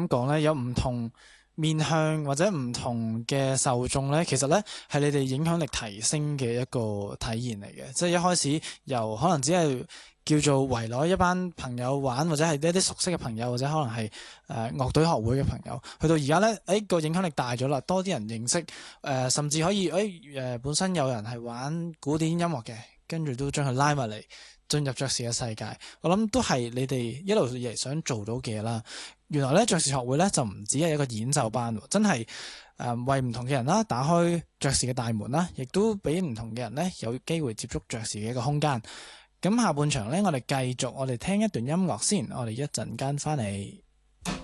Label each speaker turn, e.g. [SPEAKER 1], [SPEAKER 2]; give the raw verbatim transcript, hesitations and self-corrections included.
[SPEAKER 1] 咁講咧，有唔同面向或者唔同嘅受眾咧，其實咧係你哋影響力提升嘅一個體現嚟嘅。即係一開始由可能只係叫做圍內一班朋友玩，或者係一啲熟悉嘅朋友，或者可能係誒、呃、樂隊學會嘅朋友，去到而家咧，誒、哎、個影響力大咗啦，多啲人認識，誒、呃、甚至可以誒誒、呃、本身有人係玩古典音樂嘅，跟住都將佢拉埋嚟進入爵士嘅世界。我諗都係你哋一路以嚟想做到嘅嘢啦。原來咧爵士學會咧就唔止係一個演奏班，真係誒、呃、為唔同嘅人啦打開爵士嘅大門啦，亦都俾唔同嘅人咧有機會接觸爵士嘅一個空間。咁下半場咧，我哋繼續，我哋聽一段音樂先，我哋一陣間翻嚟。